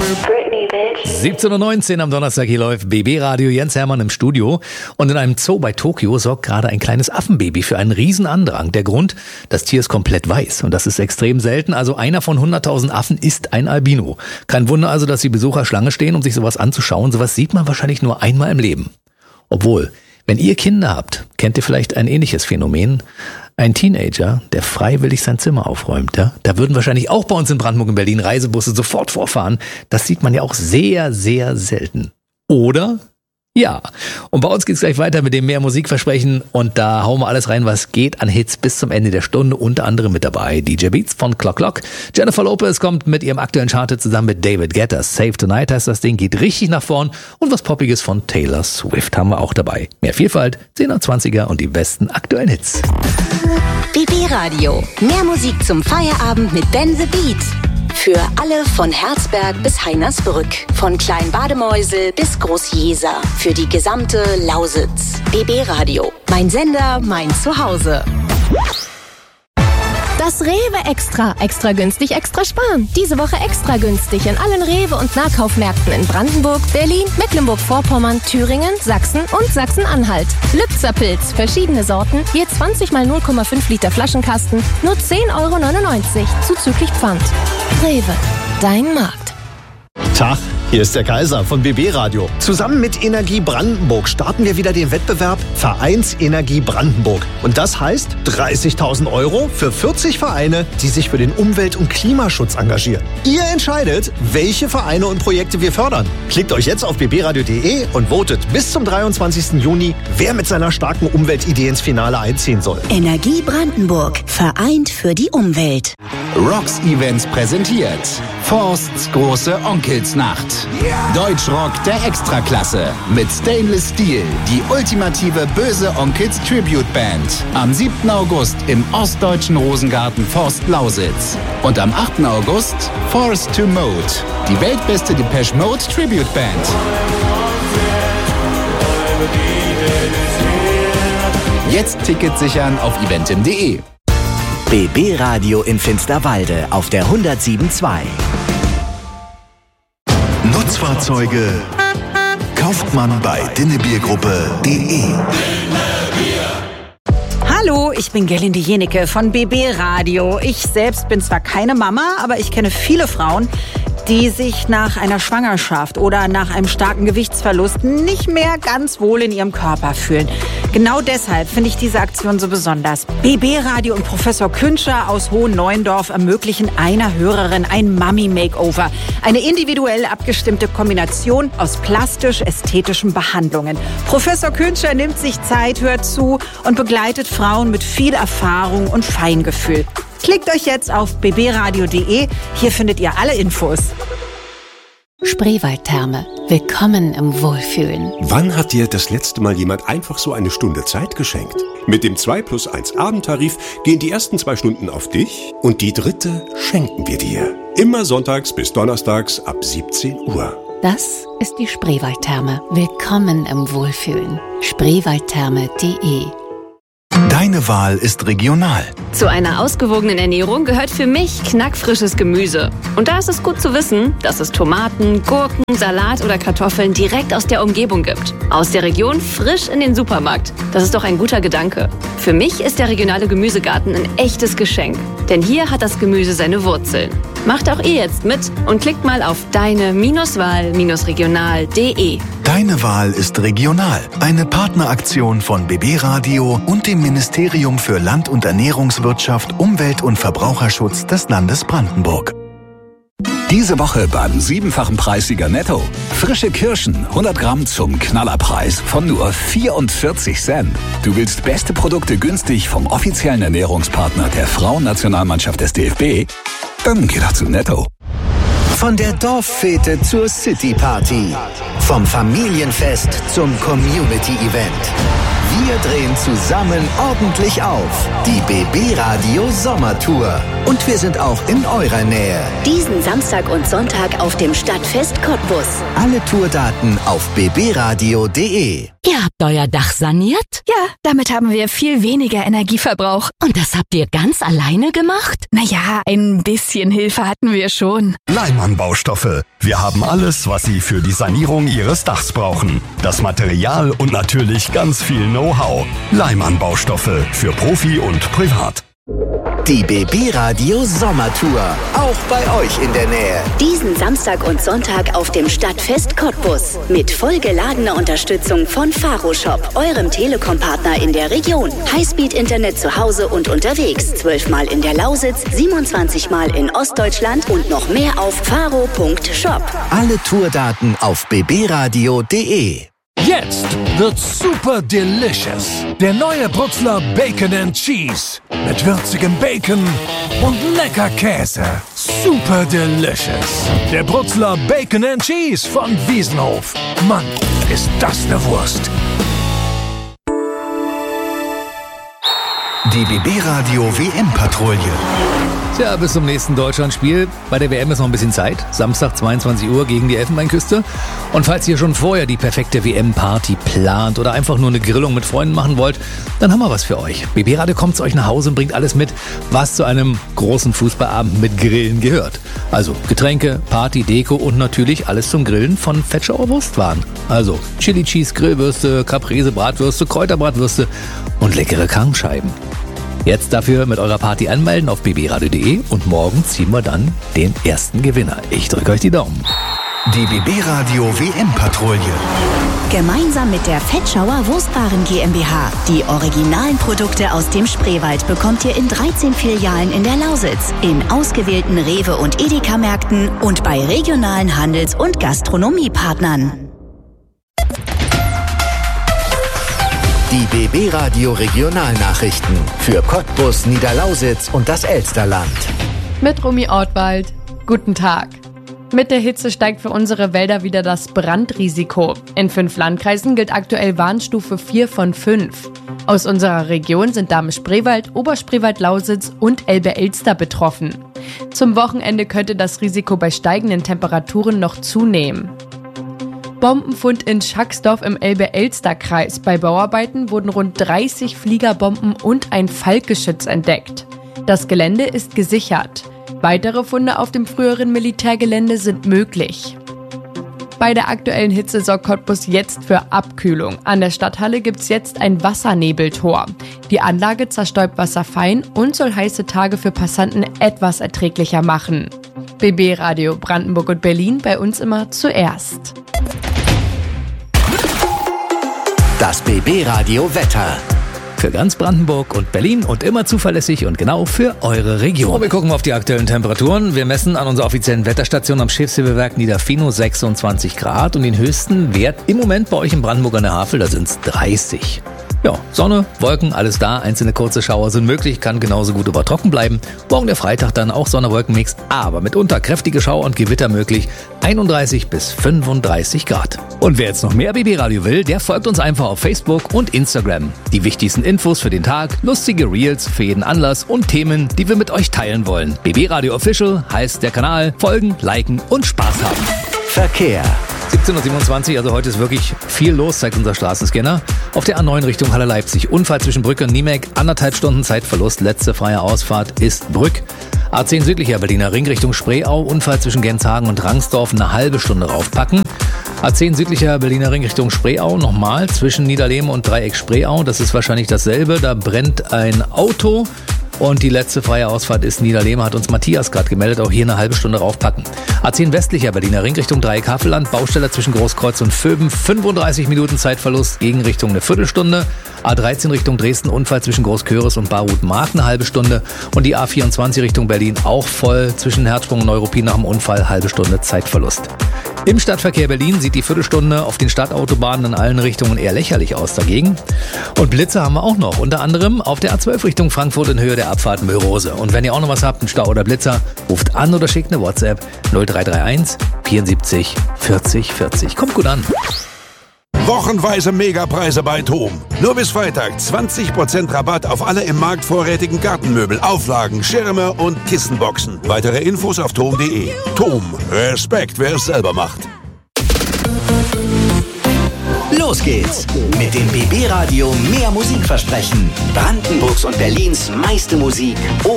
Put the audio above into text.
17:19 Uhr am Donnerstag, hier läuft BB Radio, Jens Hermann im Studio. Und in einem Zoo bei Tokio sorgt gerade ein kleines Affenbaby für einen riesen Andrang. Der Grund, das Tier ist komplett weiß und das ist extrem selten. Also einer von 100.000 Affen ist ein Albino. Kein Wunder also, dass die Besucher Schlange stehen, um sich sowas anzuschauen. Sowas sieht man wahrscheinlich nur einmal im Leben. Obwohl, wenn ihr Kinder habt, kennt ihr vielleicht ein ähnliches Phänomen. Ein Teenager, der freiwillig sein Zimmer aufräumt, ja? Da würden wahrscheinlich auch bei uns in Brandenburg und Berlin Reisebusse sofort vorfahren. Das sieht man ja auch sehr, sehr selten. Oder? Ja. Und bei uns geht's gleich weiter mit dem mehr Musikversprechen und da hauen wir alles rein, was geht an Hits bis zum Ende der Stunde. Unter anderem mit dabei DJ Beats von Clock Clock. Jennifer Lopez kommt mit ihrem aktuellen Charted zusammen mit David Guetta. Save Tonight heißt das Ding, geht richtig nach vorn. Und was Poppiges von Taylor Swift haben wir auch dabei. Mehr Vielfalt, 10er, 20er und die besten aktuellen Hits. BB Radio. Mehr Musik zum Feierabend mit Ben the Beat. Für alle von Herzberg bis Heinersbrück. Von Kleinbademeusel bis Großjeser. Für die gesamte Lausitz. BB Radio. Mein Sender, mein Zuhause. Das Rewe Extra. Extra günstig, extra sparen. Diese Woche extra günstig in allen Rewe- und Nahkaufmärkten in Brandenburg, Berlin, Mecklenburg-Vorpommern, Thüringen, Sachsen und Sachsen-Anhalt. Lübzer-Pilz, verschiedene Sorten, je 20 mal 0,5 Liter Flaschenkasten, nur 10,99 € zuzüglich Pfand. Rewe, dein Markt. Tag, hier ist der Kaiser von BB Radio. Zusammen mit Energie Brandenburg starten wir wieder den Wettbewerb Vereinsenergie Brandenburg. Und das heißt 30.000 € für 40 Vereine, die sich für den Umwelt- und Klimaschutz engagieren. Ihr entscheidet, welche Vereine und Projekte wir fördern. Klickt euch jetzt auf bbradio.de und votet bis zum 23. Juni, wer mit seiner starken Umweltidee ins Finale einziehen soll. Energie Brandenburg. Vereint für die Umwelt. Rocks Events präsentiert Forsts große Onkelsnacht. Deutschrock der Extraklasse mit Stainless Steel, die ultimative böse Onkels Tribute Band. Am 7. August im ostdeutschen Rosengarten Forst Lausitz. Und am 8. August Forced to Mode, die weltbeste Depeche Mode Tribute Band. Jetzt Tickets sichern auf eventim.de. BB Radio in Finsterwalde auf der 107.2. Nutzfahrzeuge kauft man bei dinnebiergruppe.de. Hallo, ich bin Gerlinde Jenicke von BB Radio. Ich selbst bin zwar keine Mama, aber ich kenne viele Frauen, die sich nach einer Schwangerschaft oder nach einem starken Gewichtsverlust nicht mehr ganz wohl in ihrem Körper fühlen. Genau deshalb finde ich diese Aktion so besonders. BB Radio und Professor Künscher aus Hohenneuendorf ermöglichen einer Hörerin ein Mummy-Makeover. Eine individuell abgestimmte Kombination aus plastisch-ästhetischen Behandlungen. Professor Künscher nimmt sich Zeit, hört zu und begleitet Frauen mit viel Erfahrung und Feingefühl. Klickt euch jetzt auf bbradio.de. Hier findet ihr alle Infos. Spreewaldtherme. Willkommen im Wohlfühlen. Wann hat dir das letzte Mal jemand einfach so eine Stunde Zeit geschenkt? Mit dem 2+1 Abendtarif gehen die ersten 2 Stunden auf dich und die dritte schenken wir dir. Immer sonntags bis donnerstags ab 17 Uhr. Das ist die Spreewaldtherme. Willkommen im Wohlfühlen. Spreewaldtherme.de. Deine Wahl ist regional. Zu einer ausgewogenen Ernährung gehört für mich knackfrisches Gemüse. Und da ist es gut zu wissen, dass es Tomaten, Gurken, Salat oder Kartoffeln direkt aus der Umgebung gibt. Aus der Region frisch in den Supermarkt. Das ist doch ein guter Gedanke. Für mich ist der regionale Gemüsegarten ein echtes Geschenk. Denn hier hat das Gemüse seine Wurzeln. Macht auch ihr jetzt mit und klickt mal auf deine-wahl-regional.de. Deine Wahl ist regional. Eine Partneraktion von BB Radio und dem Ministerium für Land- und Ernährungswirtschaft, Umwelt- und Verbraucherschutz des Landes Brandenburg. Diese Woche beim 7-fachen Preissieger Netto. Frische Kirschen, 100 Gramm zum Knallerpreis von nur 44 Cent. Du willst beste Produkte günstig vom offiziellen Ernährungspartner der Frauennationalmannschaft des DFB? Dann geh doch zu Netto. Von der Dorffete zur Cityparty. Vom Familienfest zum Community-Event. Wir drehen zusammen ordentlich auf. Die BB Radio Sommertour. Und wir sind auch in eurer Nähe. Diesen Samstag und Sonntag auf dem Stadtfest Cottbus. Alle Tourdaten auf bbradio.de. Ihr habt euer Dach saniert? Ja, damit haben wir viel weniger Energieverbrauch. Und das habt ihr ganz alleine gemacht? Naja, ein bisschen Hilfe hatten wir schon. Leimann Baustoffe. Wir Wir haben alles, was Sie für die Sanierung Ihres Dachs brauchen. Das Material und natürlich ganz viel Know-how. Leimann Baustoffe für Profi und Privat. Die BB Radio Sommertour, auch bei euch in der Nähe. Diesen Samstag und Sonntag auf dem Stadtfest Cottbus. Mit vollgeladener Unterstützung von Faro Shop, eurem Telekom-Partner in der Region. Highspeed-Internet zu Hause und unterwegs. 12 Mal in der Lausitz, 27 Mal in Ostdeutschland und noch mehr auf faro.shop. Alle Tourdaten auf bbradio.de. Jetzt wird's super delicious. Der neue Brutzler Bacon and Cheese. Mit würzigem Bacon und lecker Käse. Super delicious. Der Brutzler Bacon and Cheese von Wiesenhof. Mann, ist das eine Wurst. Die BB Radio WM-Patrouille. Tja, bis zum nächsten Deutschlandspiel. Bei der WM ist noch ein bisschen Zeit. Samstag 22 Uhr gegen die Elfenbeinküste. Und falls ihr schon vorher die perfekte WM-Party plant oder einfach nur eine Grillung mit Freunden machen wollt, dann haben wir was für euch. BB Radio kommt zu euch nach Hause und bringt alles mit, was zu einem großen Fußballabend mit Grillen gehört. Also Getränke, Party, Deko und natürlich alles zum Grillen von Fetschauer Wurstwaren. Also Chili Cheese Grillwürste, Caprese Bratwürste, Kräuterbratwürste und leckere Kangscheiben. Jetzt dafür mit eurer Party anmelden auf bbradio.de und morgen ziehen wir dann den ersten Gewinner. Ich drücke euch die Daumen. Die BB Radio WM-Patrouille. Gemeinsam mit der Fetschauer Wurstwaren GmbH. Die originalen Produkte aus dem Spreewald bekommt ihr in 13 Filialen in der Lausitz, in ausgewählten Rewe- und Edeka-Märkten und bei regionalen Handels- und Gastronomiepartnern. Die BB Radio Regionalnachrichten für Cottbus, Niederlausitz und das Elsterland. Mit Romy Ortwald. Guten Tag. Mit der Hitze steigt für unsere Wälder wieder das Brandrisiko. In 5 Landkreisen gilt aktuell Warnstufe 4 von 5. Aus unserer Region sind Dahme-Spreewald, Oberspreewald-Lausitz und Elbe-Elster betroffen. Zum Wochenende könnte das Risiko bei steigenden Temperaturen noch zunehmen. Bombenfund in Schacksdorf im Elbe-Elster-Kreis. Bei Bauarbeiten wurden rund 30 Fliegerbomben und ein Falkgeschütz entdeckt. Das Gelände ist gesichert. Weitere Funde auf dem früheren Militärgelände sind möglich. Bei der aktuellen Hitze sorgt Cottbus jetzt für Abkühlung. An der Stadthalle gibt's jetzt ein Wassernebeltor. Die Anlage zerstäubt Wasser fein und soll heiße Tage für Passanten etwas erträglicher machen. BB Radio Brandenburg und Berlin, bei uns immer zuerst. Das BB Radio Wetter. Für ganz Brandenburg und Berlin und immer zuverlässig und genau für eure Region. Oh, wir gucken auf die aktuellen Temperaturen. Wir messen an unserer offiziellen Wetterstation am Schiffshebewerk Niederfino 26 Grad und den höchsten Wert im Moment bei euch in Brandenburg an der Havel, da sind es 30. Ja, Sonne, Wolken, alles da, einzelne kurze Schauer sind möglich, kann genauso gut über trocken bleiben. Morgen der Freitag dann auch Sonne-Wolken-Mix, aber mitunter kräftige Schauer und Gewitter möglich, 31 bis 35 Grad. Und wer jetzt noch mehr BB Radio will, der folgt uns einfach auf Facebook und Instagram. Die wichtigsten Infos für den Tag, lustige Reels für jeden Anlass und Themen, die wir mit euch teilen wollen. BB Radio Official heißt der Kanal, folgen, liken und Spaß haben. Verkehr. 17:27 Uhr, also heute ist wirklich viel los, zeigt unser Straßenscanner. Auf der A9 Richtung Halle Leipzig. Unfall zwischen Brücke und Niemek, 1,5 Stunden Zeitverlust. Letzte freie Ausfahrt ist Brück. A10 südlicher Berliner Ring Richtung Spreeau. Unfall zwischen Genshagen und Rangsdorf, eine halbe Stunde raufpacken. A10 südlicher Berliner Ring Richtung Spreeau. Nochmal zwischen Niederlehme und Dreieck Spreeau. Das ist wahrscheinlich dasselbe. Da brennt ein Auto. Und die letzte freie Ausfahrt ist Niederlehme, hat uns Matthias gerade gemeldet, auch hier eine halbe Stunde raufpacken. A10 westlicher Berliner Ring Richtung Dreieck Havelland, Baustelle zwischen Großkreuz und Vöben, 35 Minuten Zeitverlust, Gegenrichtung eine Viertelstunde. A13 Richtung Dresden, Unfall zwischen Großköris und Barut-Mark, eine halbe Stunde. Und die A24 Richtung Berlin auch voll, zwischen Herzsprung und Neuruppin nach dem Unfall, halbe Stunde Zeitverlust. Im Stadtverkehr Berlin sieht die Viertelstunde auf den Stadtautobahnen in allen Richtungen eher lächerlich aus dagegen. Und Blitze haben wir auch noch, unter anderem auf der A12 Richtung Frankfurt in Höhe der Abfahrt Möllrose. Und wenn ihr auch noch was habt, einen Stau oder Blitzer, ruft an oder schickt eine WhatsApp 0331 74 40 40. Kommt gut an. Wochenweise Megapreise bei TOM. Nur bis Freitag 20% Rabatt auf alle im Markt vorrätigen Gartenmöbel, Auflagen, Schirme und Kissenboxen. Weitere Infos auf tom.de. TOM. Respekt, wer es selber macht. Los geht's mit dem BB Radio mehr Musikversprechen. Brandenburgs und Berlins meiste Musik